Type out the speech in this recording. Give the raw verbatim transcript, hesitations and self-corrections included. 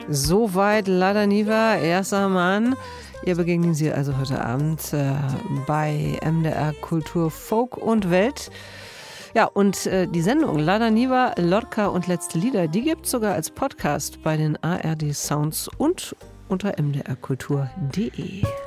Soweit Lada Niva, erster Mann. Ihr begegnen Sie also heute Abend äh, bei M D R Kultur Folk und Welt. Ja, und äh, die Sendung Lada Niva, Lorca und letzte Lieder, die gibt es sogar als Podcast bei den A R D Sounds und unter m d r kultur punkt d e.